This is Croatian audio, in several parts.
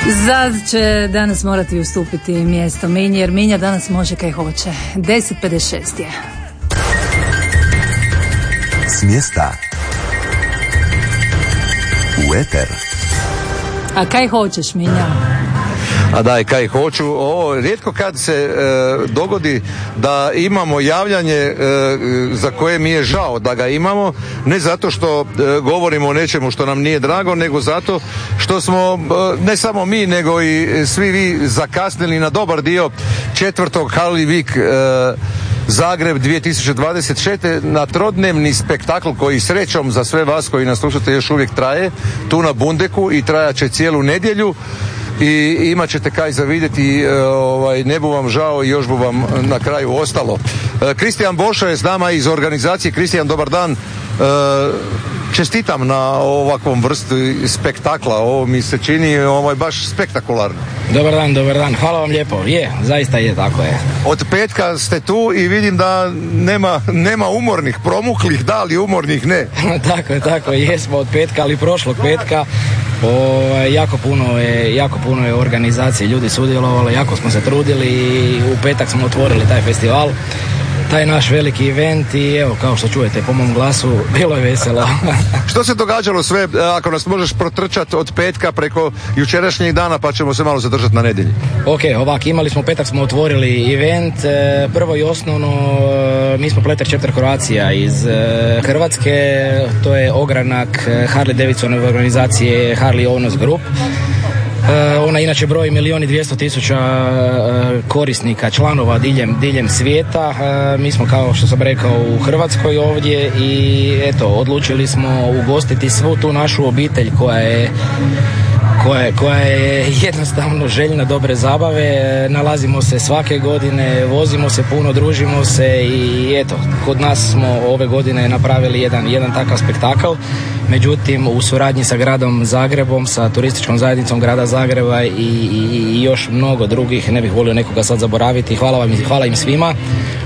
Zad će danas morati ustupiti mjesto Minji, jer Minja danas može kaj hoće. 10:56 je. S mjesta u eter. A kaj hoćeš, Minja? A daj, kaj hoću. Ovo rijetko kad se dogodi da imamo javljanje za koje mi je žao da ga imamo, ne zato što govorimo o nečemu što nam nije drago, nego zato što smo ne samo mi nego i svi vi zakasnili na dobar dio 4. Harley Week Zagreb 2026. na trodnevni spektakl koji srećom za sve vas koji nas slušate još uvijek traje tu na Bundeku i trajat će cijelu nedjelju i imat ćete kaj za vidjeti, ne bu vam žao i još bu vam na kraju ostalo. Kristijan Bošo je s nama iz organizacije. Kristijan, dobar dan. Čestitam na ovakvom vrstu spektakla, ovo mi se čini baš spektakularno. Dobar dan, hvala vam lijepo. Zaista je, tako je. Od petka ste tu i vidim da nema umornih, promuklih, da, ali umornih ne. Tako je, jesmo od petka, ali prošlog petka. Jako puno je organizacije, ljudi sudjelovalo, jako smo se trudili i u petak smo otvorili taj festival, taj naš veliki event i evo, kao što čujete po mom glasu, bilo je veselo. Što se događalo sve, ako nas možeš protrčati od petka preko jučerašnjeg dana, pa ćemo se malo zadržati na nedjelji. Ok, ovako, imali smo petak, smo otvorili event, prvo i osnovno, mi smo Pleter Chapter Croatia iz Hrvatske, to je ogranak Harley Davidsonove organizacije Harley Owners Group. Ona inače broji 1,2 miliona korisnika, članova diljem svijeta. Mi smo, kao što sam rekao, u Hrvatskoj ovdje i eto, odlučili smo ugostiti svu tu našu obitelj koja je jednostavno željna dobre zabave. Nalazimo se svake godine, vozimo se puno, družimo se i eto, kod nas smo ove godine napravili jedan takav spektakl. Međutim, u suradnji sa gradom Zagrebom, sa turističkom zajednicom grada Zagreba i još mnogo drugih, ne bih volio nekoga sad zaboraviti, hvala im svima.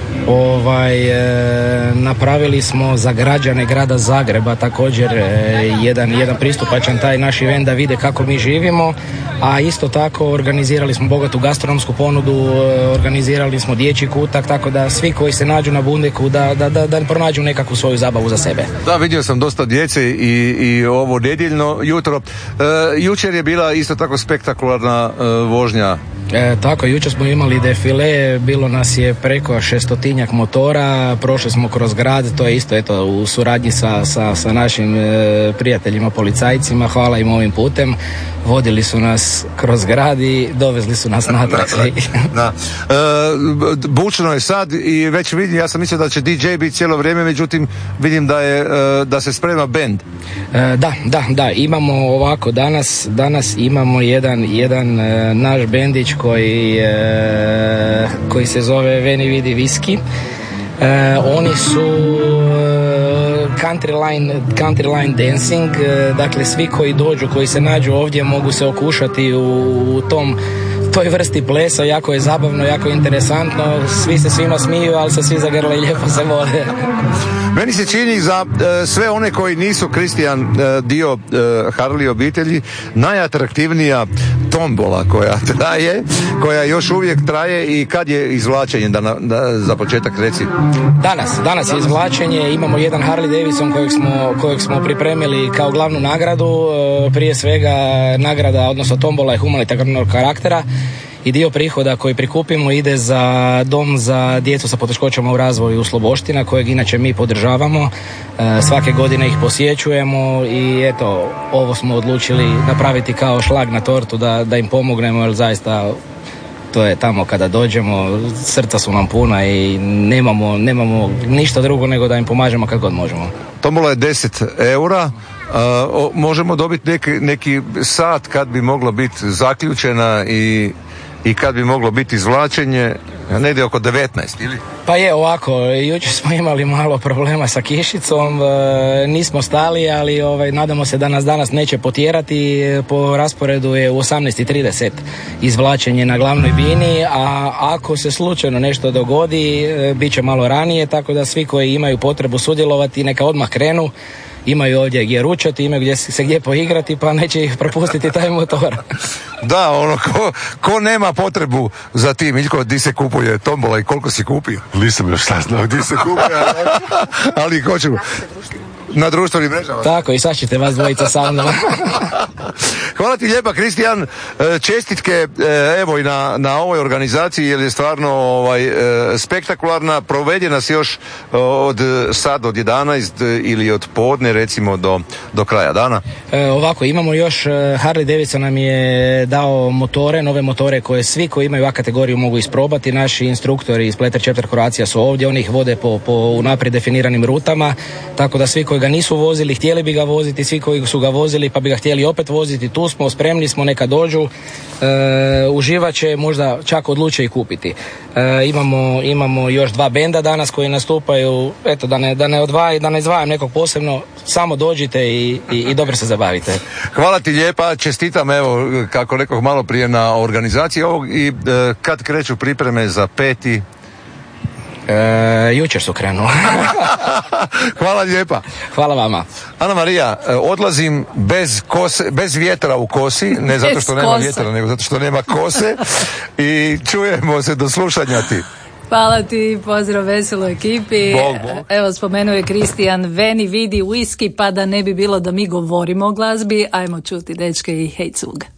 Napravili smo za građane grada Zagreba također jedan pristupačan taj naš event da vide kako mi živimo, a isto tako organizirali smo bogatu gastronomsku ponudu, organizirali smo dječji kutak, tako da svi koji se nađu na Bundeku da pronađu nekakvu svoju zabavu za sebe. Da, vidio sam dosta djece i ovo nedjeljno jutro. Jučer je bila isto tako spektakularna vožnja. Tako, jučer smo imali defile, bilo nas je preko 600 motora, prošli smo kroz grad, to je isto u suradnji sa našim prijateljima policajcima, hvala im ovim putem, vodili su nas kroz grad i dovezli su nas natrag. Da. Bučno je sad i već vidim, ja sam mislio da će DJ biti cijelo vrijeme, međutim vidim da se sprema bend. Da, imamo ovako, danas imamo jedan naš bendić koji se zove Veni Vidi Viski. Oni su country line dancing, dakle svi koji dođu, koji se nađu ovdje mogu se okušati u toj vrsti plesa, jako je zabavno, jako interesantno, svi se svima smiju, ali se svi zagrle i lijepo se vole. Meni se čini za sve one koji nisu, Kristijan, dio Harley obitelji, najatraktivnija tombola koja traje, koja još uvijek traje. I kad je izvlačenje, za početak reci? Danas je izvlačenje, imamo jedan Harley Davidson kojeg smo pripremili kao glavnu nagradu, prije svega nagrada, odnosno tombola je humanitarnog karaktera i dio prihoda koji prikupimo ide za dom za djecu sa poteškoćama u razvoju u Sloboština, kojeg inače mi podržavamo. Svake godine ih posjećujemo i eto, ovo smo odlučili napraviti kao šlag na tortu da im pomognemo, jer zaista to je tamo kada dođemo, srca su nam puna i nemamo ništa drugo nego da im pomažemo kad god možemo. Tombola je 10 eura. Možemo dobiti neki sat kad bi moglo biti zaključena i kad bi moglo biti izvlačenje, negdje oko 19, ili? Pa je ovako, jučer smo imali malo problema sa kišicom, nismo stali, ali nadamo se da nas danas neće potjerati. Po rasporedu je u 18:30 izvlačenje na glavnoj bini, a ako se slučajno nešto dogodi, bit će malo ranije, tako da svi koji imaju potrebu sudjelovati neka odmah krenu, imaju ovdje gdje ručati, imaju gdje poigrati, pa neće ih propustiti taj motor. Da, ono, ko nema potrebu za tim, Miljko, di se kupuje tombola i koliko si kupio? Nisam još saznao di se kupuje, ali hoću na društvenim mrežama. Tako, i sad ćete vas dvojica sa mnom. Hvala ti lijepa, Kristijan, čestitke evo i na ovoj organizaciji, jer je stvarno spektakularna. Provedi nas još od 11 ili od podne recimo do kraja dana. Ovako, imamo još, Harley Davidson nam je dao motore, nove motore koje svi koji imaju A kategoriju mogu isprobati. Naši instruktori iz Pleter Chapter Croatia su ovdje, oni ih vode po unaprijed definiranim rutama, tako da svi koji ga nisu vozili, htjeli bi ga voziti, svi koji su ga vozili pa bi ga htjeli opet voziti, tu smo, spremni smo, neka dođu, uživat će, možda čak odluče i kupiti. Imamo još 2 benda danas koji nastupaju, eto, da ne izdvajam nekog posebno, samo dođite i dobro se zabavite. Hvala ti lijepa, čestitam, evo, kako rekoh malo prije, na organizaciji ovog. I kad kreću pripreme za 5. Jučer su krenuli. Hvala lijepa. Hvala vama. Ana Marija, odlazim bez vjetra u kosi, ne zato što nema vjetra, nego zato što nema kose, i čujemo se, do slušanja ti. Hvala ti, pozdrav veseloj ekipi. Bog. Evo, spomenuo je Kristijan, Veni vidi whisky, pa da ne bi bilo da mi govorimo o glazbi, ajmo čuti dečke i hej cug.